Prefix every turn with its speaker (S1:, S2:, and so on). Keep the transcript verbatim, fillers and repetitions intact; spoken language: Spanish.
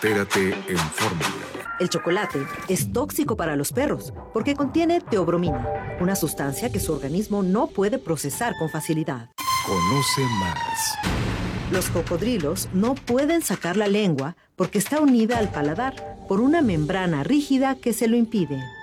S1: Entérate en Fórmula.
S2: El chocolate es tóxico para los perros porque contiene teobromina, una sustancia que su organismo no puede procesar con facilidad.
S1: Conoce más.
S2: Los cocodrilos no pueden sacar la lengua porque está unida al paladar por una membrana rígida que se lo impide.